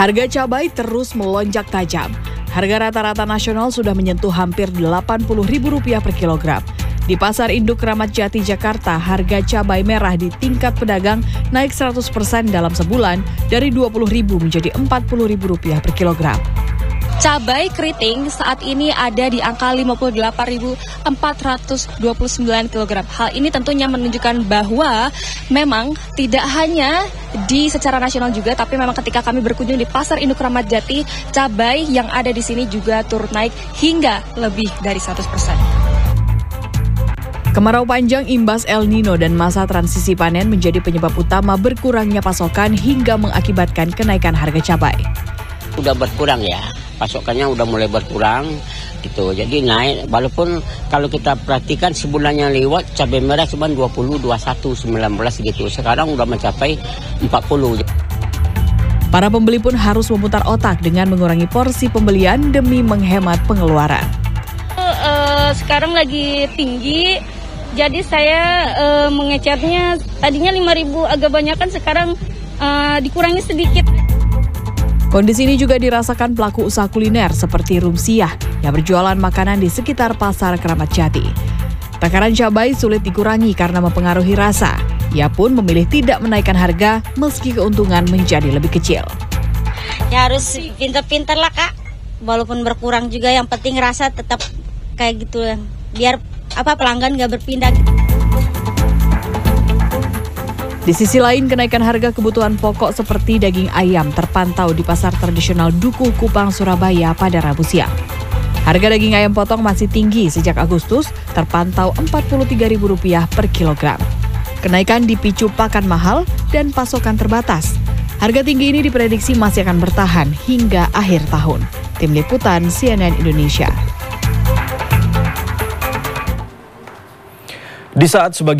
Harga cabai terus melonjak tajam. Harga rata-rata nasional sudah menyentuh hampir Rp80.000 per kilogram. Di Pasar Induk Kramat Jati, Jakarta, harga cabai merah di tingkat pedagang naik 100% dalam sebulan dari Rp20.000 menjadi Rp40.000 per kilogram. Cabai keriting saat ini ada di angka 58.429 kg. Hal ini tentunya menunjukkan bahwa memang tidak hanya di secara nasional juga, tapi memang ketika kami berkunjung di Pasar Induk Kramat Jati, cabai yang ada di sini juga turut naik hingga lebih dari 100%. Kemarau panjang imbas El Nino dan masa transisi panen menjadi penyebab utama berkurangnya pasokan hingga mengakibatkan kenaikan harga cabai. Udah berkurang ya, pasokannya udah mulai berkurang gitu. Jadi naik, walaupun kalau kita perhatikan sebulannya lewat cabai merah cuma 20, 21, 19 gitu. Sekarang udah mencapai 40. Para pembeli pun harus memutar otak dengan mengurangi porsi pembelian demi menghemat pengeluaran. Sekarang lagi tinggi, jadi saya mengecernya tadinya 5.000 agak banyakan, sekarang dikurangi sedikit. Kondisi ini juga dirasakan pelaku usaha kuliner seperti Rumsiah yang berjualan makanan di sekitar Pasar Kramat Jati. Takaran cabai sulit dikurangi karena mempengaruhi rasa. Ia pun memilih tidak menaikkan harga meski keuntungan menjadi lebih kecil. Ya harus pintar-pintar lah Kak, walaupun berkurang juga yang penting rasa tetap kayak gitu, biar pelanggan gak berpindah. Di sisi lain, kenaikan harga kebutuhan pokok seperti daging ayam terpantau di pasar tradisional Dukuh Kupang, Surabaya pada Rabu siang. Harga daging ayam potong masih tinggi sejak Agustus, terpantau Rp43.000 per kilogram. Kenaikan dipicu pakan mahal dan pasokan terbatas. Harga tinggi ini diprediksi masih akan bertahan hingga akhir tahun. Tim Liputan CNN Indonesia. Di saat sebagian